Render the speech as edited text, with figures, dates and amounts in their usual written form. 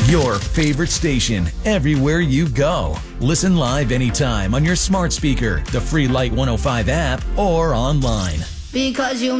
Your favorite station everywhere you go. Listen live anytime on your smart speaker, the free Light 105 app, or online. Because you